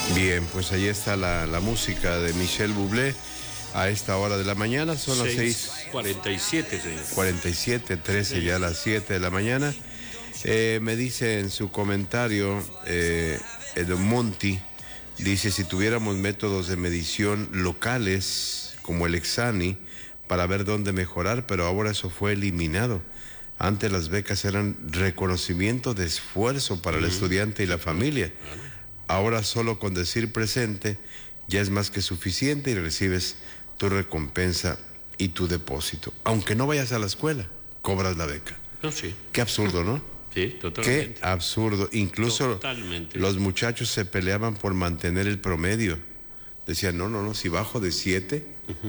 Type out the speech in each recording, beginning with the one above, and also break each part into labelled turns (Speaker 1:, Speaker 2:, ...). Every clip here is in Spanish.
Speaker 1: Bien, pues ahí está la música de Michel Bublé a esta hora de la mañana. Son las
Speaker 2: 6:47, señor.
Speaker 1: 47, 13 ya a las 7 de la mañana. Me dice en su comentario, Don Monti, dice, si tuviéramos métodos de medición locales, como el Exani, para ver dónde mejorar, pero ahora eso fue eliminado. Antes las becas eran reconocimiento de esfuerzo para el estudiante y la familia. Ahora solo con decir presente ya es más que suficiente y recibes tu recompensa y tu depósito. Aunque no vayas a la escuela, cobras la beca.
Speaker 2: No, sí.
Speaker 1: Qué absurdo, ¿no?
Speaker 2: Sí, totalmente.
Speaker 1: Qué absurdo. Incluso
Speaker 2: totalmente.
Speaker 1: Los muchachos se peleaban por mantener el promedio. Decían, no, si bajo de 7,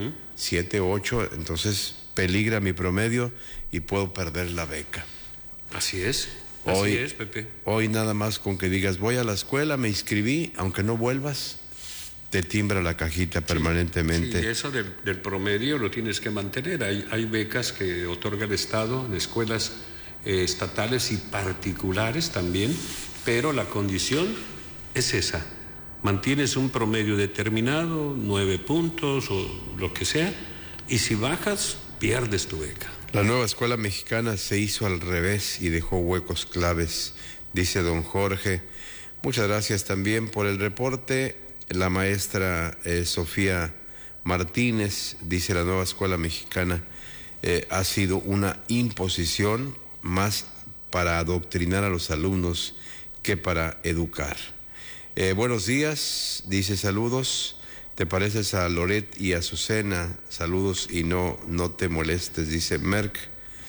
Speaker 1: 7, 8, entonces peligra mi promedio y puedo perder la beca.
Speaker 2: Así es.
Speaker 1: Hoy,
Speaker 2: así es, Pepe.
Speaker 1: Hoy nada más con que digas, voy a la escuela, me inscribí, aunque no vuelvas, te timbra la cajita permanentemente.
Speaker 2: Sí, eso del promedio lo tienes que mantener. Hay becas que otorga el Estado en escuelas estatales y particulares también, pero la condición es esa. Mantienes un promedio determinado, 9 puntos o lo que sea, y si bajas, pierdes tu beca.
Speaker 1: La nueva escuela mexicana se hizo al revés y dejó huecos claves, dice don Jorge. Muchas gracias también por el reporte. La maestra Sofía Martínez dice, la nueva escuela mexicana ha sido una imposición más para adoctrinar a los alumnos que para educar. Buenos días, dice, saludos. ¿Te pareces a Loret y a Azucena? Saludos y no te molestes, dice Merck.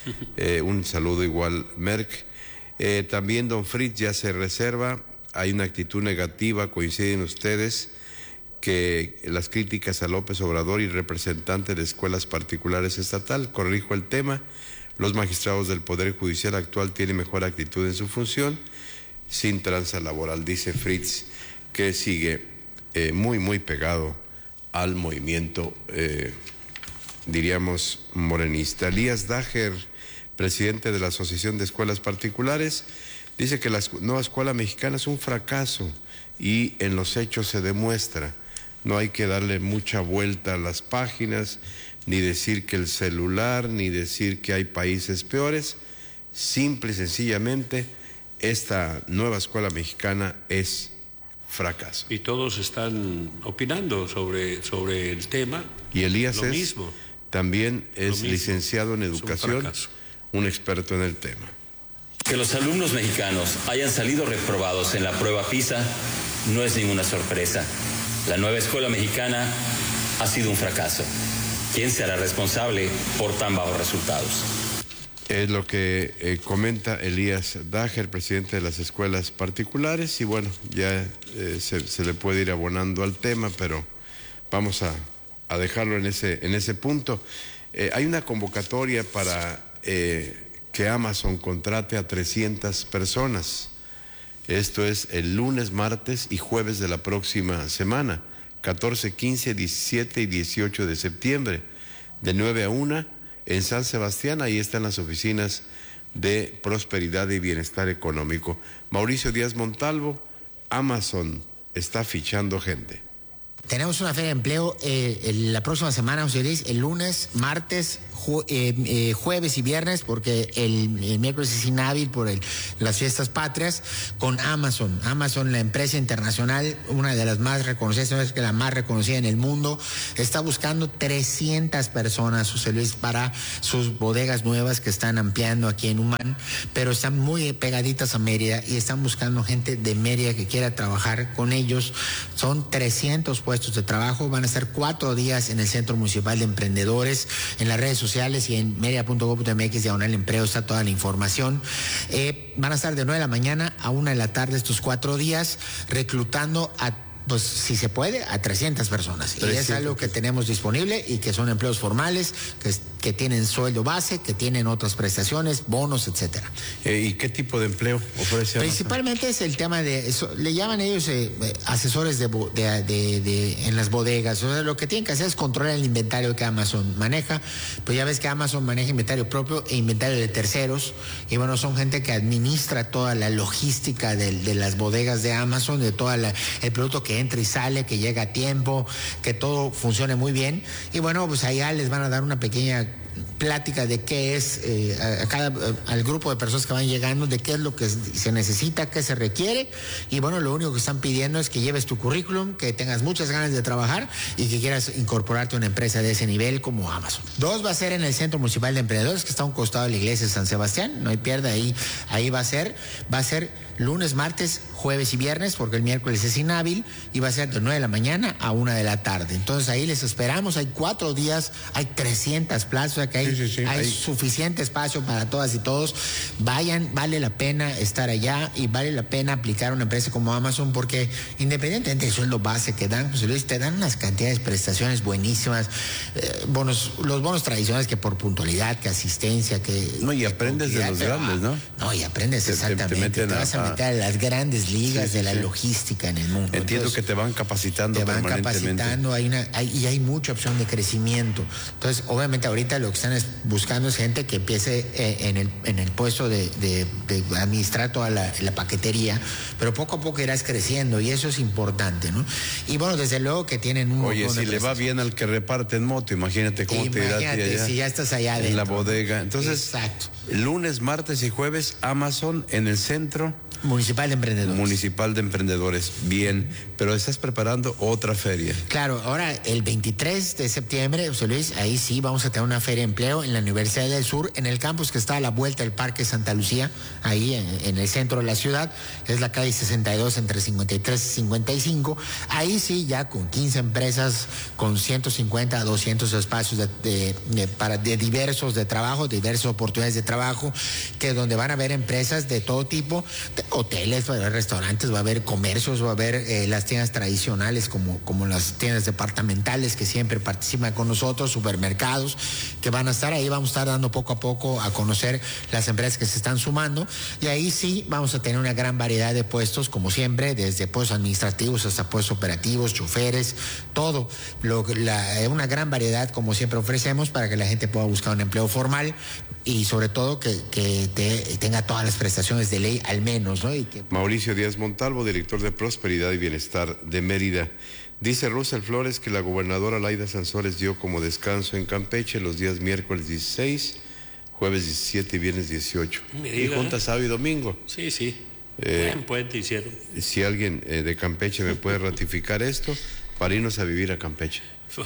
Speaker 1: Un saludo igual, Merck. También don Fritz ya se reserva. Hay una actitud negativa, coinciden ustedes, que las críticas a López Obrador y representante de escuelas particulares estatal. Corrijo el tema. Los magistrados del Poder Judicial actual tienen mejor actitud en su función, sin tranza laboral, dice Fritz, que sigue muy pegado al movimiento, diríamos, morenista. Elías Dager, presidente de la Asociación de Escuelas Particulares, dice que la nueva escuela mexicana es un fracaso y en los hechos se demuestra. No hay que darle mucha vuelta a las páginas, ni decir que el celular, ni decir que hay países peores. Simple y sencillamente, esta nueva escuela mexicana es fracaso.
Speaker 2: Y todos están opinando sobre el tema.
Speaker 1: Y Elías
Speaker 2: lo mismo.
Speaker 1: También es licenciado en educación, un experto en el tema.
Speaker 3: Que los alumnos mexicanos hayan salido reprobados en la prueba PISA no es ninguna sorpresa. La nueva escuela mexicana ha sido un fracaso. ¿Quién será responsable por tan bajos resultados?
Speaker 1: Es lo que comenta Elías Dager, presidente de las escuelas particulares, y bueno, ya se le puede ir abonando al tema, pero vamos a dejarlo en ese punto. Hay una convocatoria para que Amazon contrate a 300 personas. Esto es el lunes, martes y jueves de la próxima semana, 14, 15, 17 y 18 de septiembre, de 9 a 1, en San Sebastián. Ahí están las oficinas de Prosperidad y Bienestar Económico. Mauricio Díaz Montalvo, Amazon está fichando gente.
Speaker 4: Tenemos una feria de empleo la próxima semana, José Luis, el lunes, martes, jueves y viernes, porque el miércoles es inhábil por las fiestas patrias, con Amazon. Amazon, la empresa internacional, una de las más reconocidas, no es que la más reconocida en el mundo, está buscando 300 personas, José Luis, para sus bodegas nuevas que están ampliando aquí en Humán, pero están muy pegaditas a Mérida y están buscando gente de Mérida que quiera trabajar con ellos. Son 300 puestos de trabajo, van a estar 4 días en el Centro Municipal de Emprendedores, en las redes sociales y en meria.gov.mx/empleo está toda la información. Van a estar de 9 de la mañana a 1 de la tarde estos 4 días, reclutando pues si se puede, a 300 personas. 300. Y es algo que tenemos disponible y que son empleos formales, que tienen sueldo base, que tienen otras prestaciones, bonos, etcétera.
Speaker 1: ¿Y qué tipo de empleo ofrece Amazon?
Speaker 4: Principalmente es el tema de eso, le llaman ellos asesores en las bodegas. O sea, lo que tienen que hacer es controlar el inventario que Amazon maneja. Pues ya ves que Amazon maneja inventario propio e inventario de terceros. Y bueno, son gente que administra toda la logística de las bodegas de Amazon, de todo el producto que que entra y sale, que llega a tiempo, que todo funcione muy bien. Y bueno, pues allá les van a dar una pequeña plática de qué es al grupo de personas que van llegando, de qué es lo que se necesita, qué se requiere. Y bueno, lo único que están pidiendo es que lleves tu currículum, que tengas muchas ganas de trabajar y que quieras incorporarte a una empresa de ese nivel como Amazon. 2 va a ser en el Centro Municipal de Emprendedores, que está a un costado de la iglesia de San Sebastián, no hay pierde, ahí va a ser lunes, martes, jueves y viernes, porque el miércoles es inhábil, y va a ser de 9 de la mañana a 1 de la tarde. Entonces ahí les esperamos, hay 4 días, hay 300 plazas, o sea que hay suficiente espacio para todas y todos. Vayan, vale la pena estar allá y vale la pena aplicar una empresa como Amazon, porque independientemente del sueldo base que dan, pues te dan unas cantidades de prestaciones buenísimas, los bonos tradicionales, que por puntualidad, que asistencia, que...
Speaker 1: No, y aprendes de los grandes, ¿no?
Speaker 4: No, y aprendes exactamente, te vas a meter a las grandes ligas de la logística en el mundo.
Speaker 1: Entiendo. Entonces, que te van capitando permanentemente.
Speaker 4: Hay mucha opción de crecimiento. Entonces, obviamente ahorita lo que están buscando es gente que empiece en el puesto de administrar toda la paquetería, pero poco a poco irás creciendo y eso es importante, ¿no? Y bueno, desde luego que tienen un...
Speaker 1: Oye, si le va bien al que reparte en moto, imagínate cómo te irá allá,
Speaker 4: si ya estás allá
Speaker 1: en
Speaker 4: adentro,
Speaker 1: la bodega. Entonces,
Speaker 4: exacto.
Speaker 1: Lunes, martes y jueves, Amazon en el Centro
Speaker 4: Municipal de Emprendedores.
Speaker 1: Bien, pero estás preparando otra feria.
Speaker 4: Claro, ahora el 23 de septiembre, José Luis, ahí sí vamos a tener una feria de empleo en la Universidad del Sur, en el campus que está a la vuelta del Parque Santa Lucía, ahí en el centro de la ciudad, es la calle 62 entre 53 y 55. Ahí sí, ya con 15 empresas, con 150 a 200 espacios de diversos de trabajo, diversas oportunidades de trabajo, que donde van a haber empresas de todo tipo, hoteles, va a haber restaurantes, va a haber comercios, va a haber las tiendas tradicionales como las tiendas departamentales que siempre participan con nosotros, supermercados que van a estar ahí. Vamos a estar dando poco a poco a conocer las empresas que se están sumando, y ahí sí vamos a tener una gran variedad de puestos, como siempre, desde puestos administrativos hasta puestos operativos, choferes, todo, una gran variedad como siempre ofrecemos para que la gente pueda buscar un empleo formal y sobre todo que tenga todas las prestaciones de ley al menos, ¿no?
Speaker 1: Mauricio Díaz Montalvo, director de Prosperidad y Bienestar de Mérida. Dice Russell Flores que la gobernadora Laida Sansores dio como descanso en Campeche los días miércoles 16, jueves 17 y viernes 18. Y juntas sábado y domingo.
Speaker 2: Sí. Buen puente hicieron.
Speaker 1: Si alguien de Campeche me puede ratificar esto, para irnos a vivir a Campeche.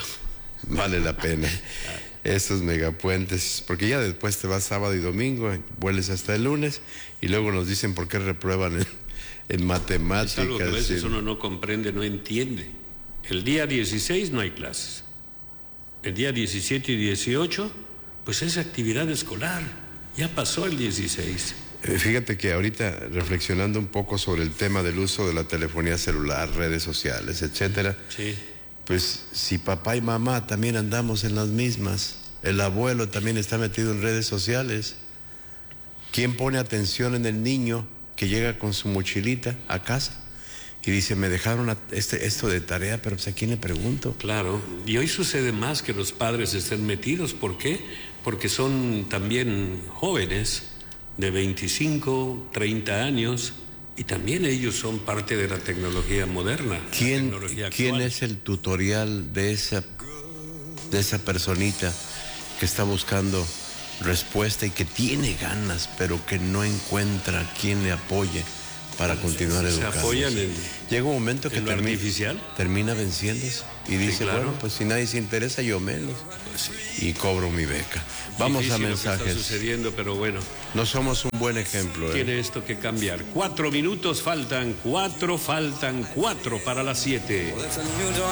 Speaker 1: Vale la pena. Estos megapuentes, porque ya después te vas sábado y domingo, vuelves hasta el lunes y luego nos dicen por qué reprueban en matemáticas.
Speaker 2: Es algo que a veces uno no comprende, no entiende. El día 16 no hay clases. El día 17 y 18, pues es actividad escolar. Ya pasó el 16.
Speaker 1: Fíjate que ahorita, reflexionando un poco sobre el tema del uso de la telefonía celular, redes sociales, etcétera.
Speaker 2: Sí.
Speaker 1: Pues si papá y mamá también andamos en las mismas, el abuelo también está metido en redes sociales, ¿quién pone atención en el niño que llega con su mochilita a casa y dice, me dejaron esto de tarea, pero pues a quién le pregunto?
Speaker 2: Claro, y hoy sucede más que los padres estén metidos. ¿Por qué? Porque son también jóvenes de 25, 30 años, y también ellos son parte de la tecnología moderna.
Speaker 1: ¿Quién es el tutorial de esa personita que está buscando respuesta y que tiene ganas, pero que no encuentra quien le apoye para continuar educando?
Speaker 2: Se apoyan
Speaker 1: llega un momento que termina venciéndose y dice, sí, claro, bueno, pues si nadie se interesa, yo menos.
Speaker 2: Pues sí.
Speaker 1: Y cobro mi beca. Vamos a mensajes.
Speaker 2: Lo que está sucediendo, pero bueno.
Speaker 1: No somos un buen ejemplo.
Speaker 2: Tiene esto que cambiar. 4 minutos faltan 4 para las 7.